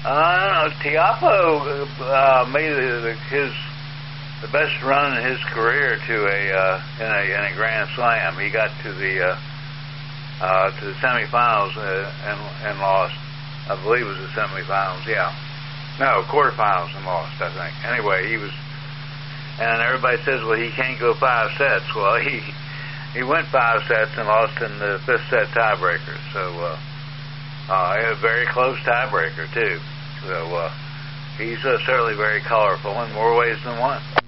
Tiafoe made the best run in his career to in a Grand Slam. He got to the semifinals and lost. I believe it was the semifinals. Yeah, no, quarterfinals and lost, I think. Anyway, he was, and everybody says, well, he can't go 5 sets. Well, he went 5 sets and lost in the 5th set tiebreaker. So a very close tiebreaker too. So he's certainly very colorful in more ways than one.